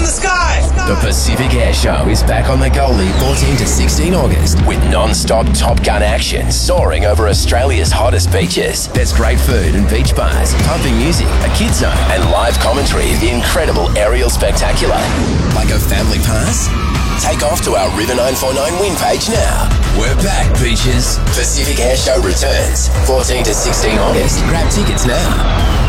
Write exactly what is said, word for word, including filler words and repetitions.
the sky! The Pacific Air Show is back on the Goldie fourteen to sixteen August with non-stop Top Gun action soaring over Australia's hottest beaches. There's great food and beach bars, pumping music, a kids zone, and live commentary of the incredible aerial spectacular. Like a family pass? Take off to our River nine four nine win page now. We're back, beaches. Pacific Air Show returns fourteen to sixteen August. Grab tickets now.